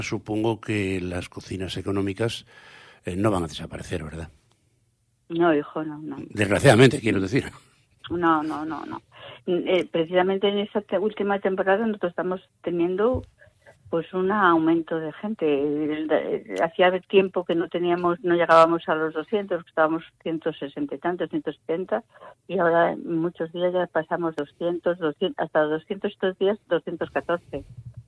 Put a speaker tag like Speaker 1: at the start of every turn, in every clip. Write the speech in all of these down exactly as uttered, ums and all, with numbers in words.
Speaker 1: Supongo que las cocinas económicas eh, no van a desaparecer, ¿verdad?
Speaker 2: No, hijo, no, no.
Speaker 1: Desgraciadamente, quiero decir.
Speaker 2: No, no, no, no. Eh, precisamente en esta te- última temporada nosotros estamos teniendo pues un aumento de gente. El- el- Hacía tiempo que no teníamos, no llegábamos a los doscientos, estábamos ciento sesenta y tantos, ciento setenta, y ahora en muchos días ya pasamos doscientos, doscientos, hasta doscientos estos días, doscientos catorce.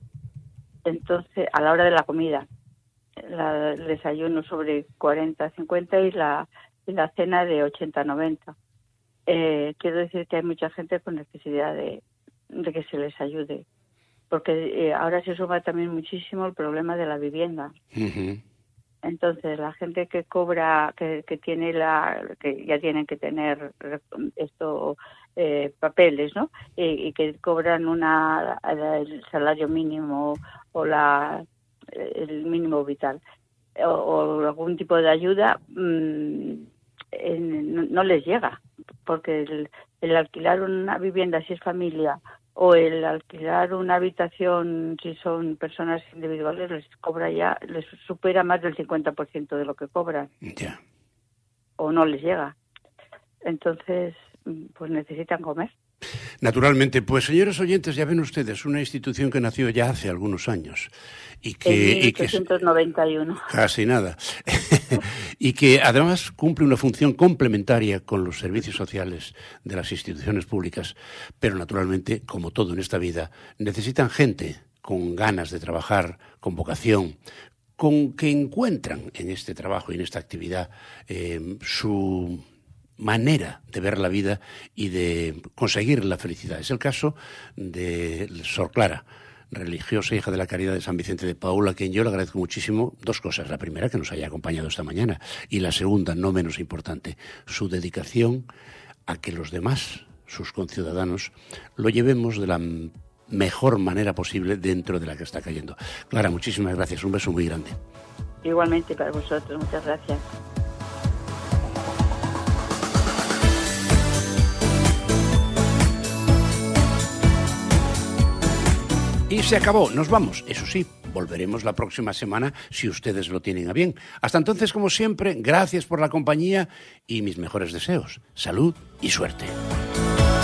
Speaker 2: Entonces, a la hora de la comida, la, el desayuno sobre cuarenta, cincuenta y la, y la cena de ochenta, noventa. Eh, quiero decir que hay mucha gente con necesidad de, de que se les ayude, porque eh, ahora se suma también muchísimo el problema de la vivienda.
Speaker 1: Uh-huh.
Speaker 2: Entonces, la gente que cobra, que, que tiene la, que ya tienen que tener esto, eh, papeles, ¿no? Y, y que cobran una el salario mínimo o la el mínimo vital o, o algún tipo de ayuda, mmm, en, no, no les llega, porque el, el alquilar una vivienda si es familia o el alquilar una habitación si son personas individuales les cobra ya, les supera más del cincuenta por ciento de lo que cobran.
Speaker 1: Ya.
Speaker 2: O no les llega. Entonces, pues necesitan comer.
Speaker 1: Naturalmente, pues señores oyentes, ya ven ustedes, una institución que nació ya hace algunos años y que...
Speaker 2: En mil ochocientos noventa y uno.
Speaker 1: Y que, casi nada. Y que además cumple una función complementaria con los servicios sociales de las instituciones públicas, pero naturalmente, como todo en esta vida, necesitan gente con ganas de trabajar, con vocación, con que encuentran en este trabajo y en esta actividad eh, su manera de ver la vida y de conseguir la felicidad. Es el caso de Sor Clara, religiosa hija de la Caridad de San Vicente de Paúl, a quien yo le agradezco muchísimo dos cosas. La primera, que nos haya acompañado esta mañana, y la segunda, no menos importante, su dedicación a que los demás, sus conciudadanos, lo llevemos de la mejor manera posible dentro de la que está cayendo. Clara, muchísimas gracias, un beso muy grande.
Speaker 2: Igualmente para vosotros, muchas gracias.
Speaker 1: Y se acabó, nos vamos. Eso sí, volveremos la próxima semana si ustedes lo tienen a bien. Hasta entonces, como siempre, gracias por la compañía y mis mejores deseos. Salud y suerte.